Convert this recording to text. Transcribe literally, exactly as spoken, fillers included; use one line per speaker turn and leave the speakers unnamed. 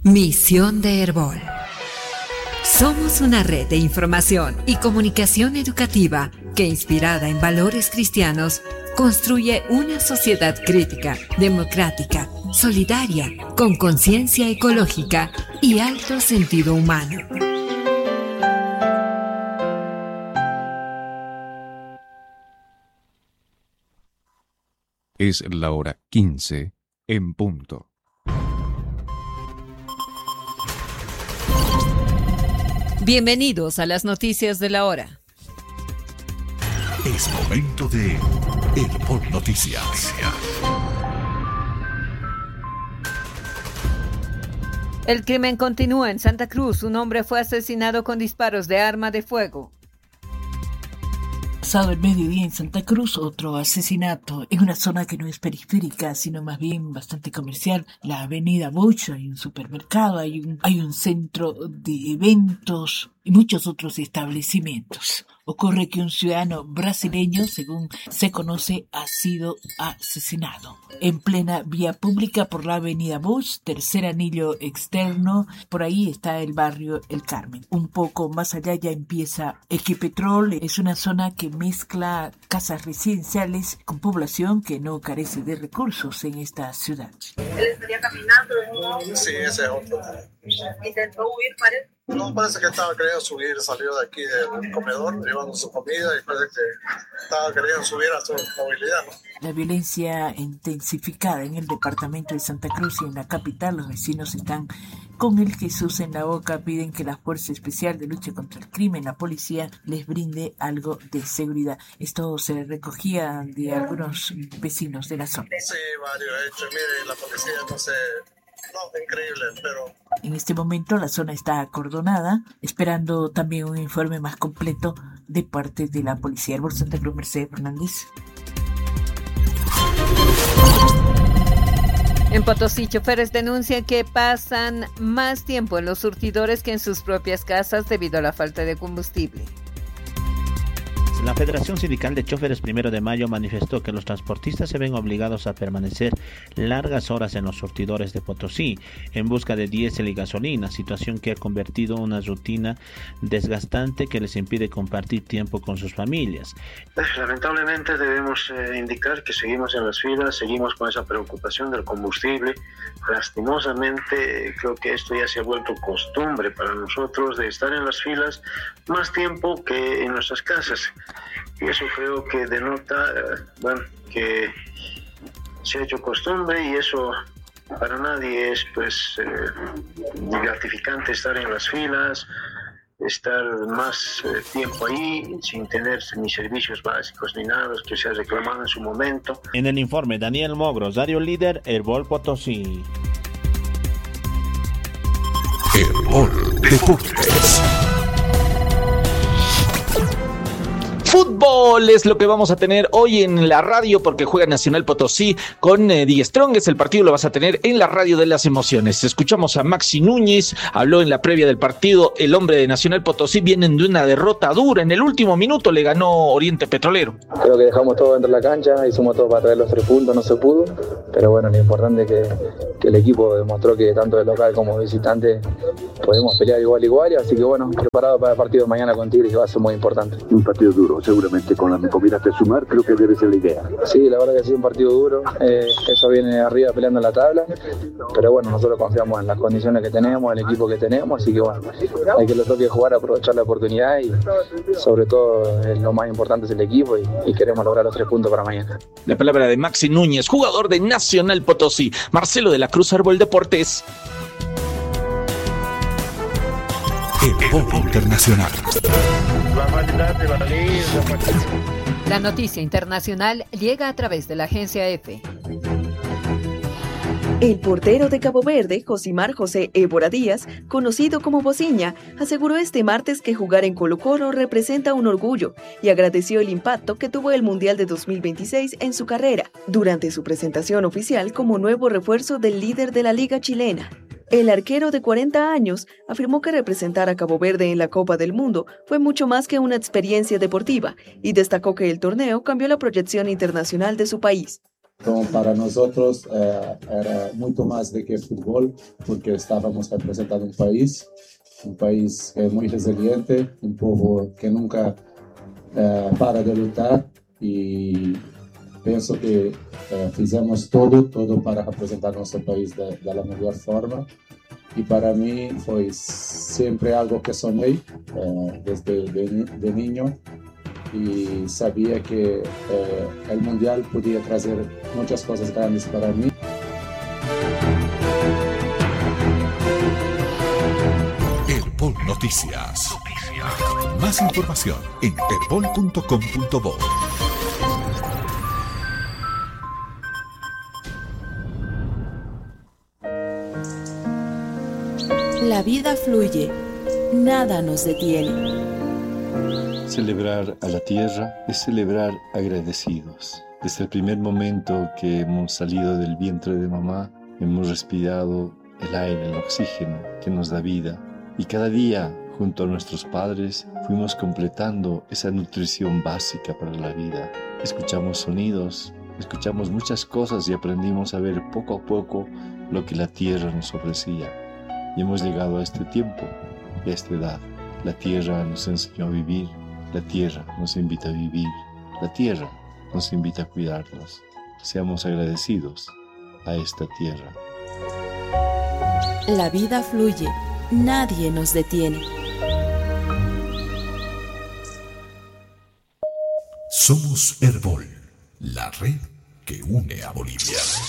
Misión de Herbol. Somos una red de información y comunicación educativa que, inspirada en valores cristianos, construye una sociedad crítica, democrática, solidaria, con conciencia ecológica y alto sentido humano.
Es la hora quince en punto.
Bienvenidos a las noticias de la hora.
Es momento de Herbol Noticias.
El crimen continúa en Santa Cruz. Un hombre fue asesinado con disparos de arma de fuego.
Pasado el mediodía en Santa Cruz, otro asesinato en una zona que no es periférica, sino más bien bastante comercial, la avenida Bush. Hay un supermercado, hay un, hay un centro de eventos y muchos otros establecimientos. Ocurre que un ciudadano brasileño, según se conoce, ha sido asesinado en plena vía pública por la avenida Bush, tercer anillo externo. Por ahí está el barrio El Carmen. Un poco más allá ya empieza Equipetrol. Es una zona que mezcla casas residenciales con población que no carece de recursos en esta ciudad.
Él estaría caminando de nuevo.
Sí, ese es otro.
Intentó huir, parece.
No, parece que estaba queriendo subir, salió de aquí del comedor llevando su comida y parece que estaba queriendo subir a su movilidad, ¿no?
La violencia intensificada en el departamento de Santa Cruz y en la capital. Los vecinos están con el Jesús en la boca. Piden que la Fuerza Especial de Lucha contra el Crimen, la policía, les brinde algo de seguridad. Esto se recogía de algunos vecinos de la zona.
Sí, varios hechos. Mire, la policía no se... No, increíble, pero...
En este momento la zona está acordonada, esperando también un informe más completo de parte de la policía. Herbol Santa Cruz, Mercedes Fernández.
En Potosí, choferes denuncian que pasan más tiempo en los surtidores que en sus propias casas debido a la falta de combustible.
La Federación Sindical de Choferes Primero de Mayo manifestó que los transportistas se ven obligados a permanecer largas horas en los surtidores de Potosí en busca de diésel y gasolina, situación que ha convertido en una rutina desgastante que les impide compartir tiempo con sus familias.
Lamentablemente debemos eh, indicar que seguimos en las filas, seguimos con esa preocupación del combustible. Lastimosamente creo que esto ya se ha vuelto costumbre para nosotros de estar en las filas más tiempo que en nuestras casas. Y eso creo que denota, eh, bueno, que se ha hecho costumbre y eso para nadie es pues eh, gratificante estar en las filas, estar más eh, tiempo ahí sin tener ni servicios básicos ni nada que se ha reclamado en su momento.
En el informe, Daniel Mogros, Radio Líder, Herbol Potosí.
Herbol Deportes.
Fútbol es lo que vamos a tener hoy en la radio porque juega Nacional Potosí con eh, Die Strongest. El partido lo vas a tener en la radio de las emociones. Escuchamos a Maxi Núñez, habló en la previa del partido. El hombre de Nacional Potosí vienen de una derrota dura. En el último minuto le ganó Oriente Petrolero.
Creo que dejamos todo dentro de la cancha, hicimos todo para traer los tres puntos, no se pudo. Pero bueno, lo importante es que, que el equipo demostró que tanto de local como de visitante podemos pelear igual igual. Así que bueno, preparado para el partido de mañana con Tigres, que va a ser muy importante.
Un partido duro. Seguramente con la combinaste de sumar, creo que debe ser la idea.
Sí, la verdad que ha sido un partido duro. Eh, eso viene arriba peleando en la tabla. Pero bueno, nosotros confiamos en las condiciones que tenemos, el equipo que tenemos. Así que bueno, hay que lo toque jugar, aprovechar la oportunidad y sobre todo eh, lo más importante es el equipo y, y queremos lograr los tres puntos para mañana.
La palabra de Maxi Núñez, jugador de Nacional Potosí. Marcelo de la Cruz, Herbol Deportes.
Herbol Internacional.
La noticia internacional llega a través de la agencia EFE.
El portero de Cabo Verde, Josimar José Évora Díaz, conocido como Bociña, aseguró este martes que jugar en Colo-Colo representa un orgullo y agradeció el impacto que tuvo el Mundial de dos mil veintiséis en su carrera, durante su presentación oficial como nuevo refuerzo del líder de la Liga chilena. El arquero de cuarenta años afirmó que representar a Cabo Verde en la Copa del Mundo fue mucho más que una experiencia deportiva y destacó que el torneo cambió la proyección internacional de su país.
Então, para nosotros eh, era muito más de que fútbol, porque estábamos representando un país, un país que es muy resiliente, un povo que nunca eh, para de lutar, y pienso que eh, fizemos todo, todo para representar nuestro país de, de la mejor forma. Y para mí fue siempre algo que soñé eh, desde de, de niño, y sabía que eh, el Mundial podía traer muchas cosas grandes para mí.
Herbol Noticias. Noticias. Más información en herbol punto com punto bo.
La vida fluye, nada nos detiene.
Celebrar a la tierra es celebrar agradecidos. Desde el primer momento que hemos salido del vientre de mamá, hemos respirado el aire, el oxígeno que nos da vida. Y cada día, junto a nuestros padres, fuimos completando esa nutrición básica para la vida. Escuchamos sonidos, escuchamos muchas cosas y aprendimos a ver poco a poco lo que la tierra nos ofrecía. Y hemos llegado a este tiempo, a esta edad. La tierra nos enseñó a vivir, la tierra nos invita a vivir, la tierra nos invita a cuidarnos. Seamos agradecidos a esta tierra.
La vida fluye, nadie nos detiene.
Somos Herbol, la red que une a Bolivia.